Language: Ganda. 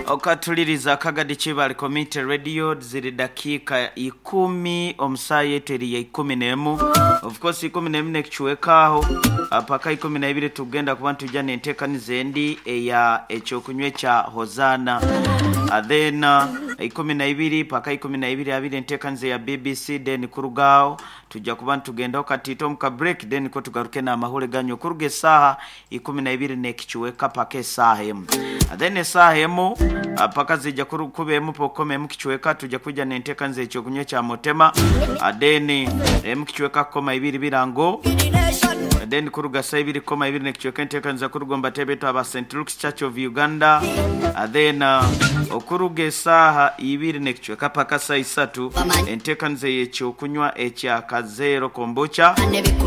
okatuliriza akagadi kibali community radio ziri dakika 10 omusayi eteri ya 11 of course 11 nekichwekaho apaka 12 tugenda kuba tujja nentekaniza endi eya ekyokunywe kya Hozana then 12 paka 12 abiri entekaniza ya BBC then kurugao tujja kuba tugenda okatito muka break then ko tugaruke na mahule ganyo kuruge saha 12 nekichweka paka saha emu then saha emu apaka zijja kubemu pokome mukichweka tujja kujja nentekanze ekyokunywe kya Motema adeni mukichweka koma 2 birango then kuruga sa 2 koma 2 nekichweka entekanza kurugomba tebeto aba St Luke's Church of Uganda then okuruge saha 2 nekichweka paka sa 3 entekanze ekyokunywa ekya Kazero Kombocha